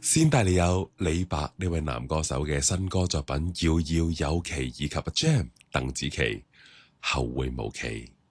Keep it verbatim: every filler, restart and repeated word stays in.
先帶你有李白呢位男歌手嘅新歌作品《遙遙有期》，以及 Jam 鄧紫棋後會無期。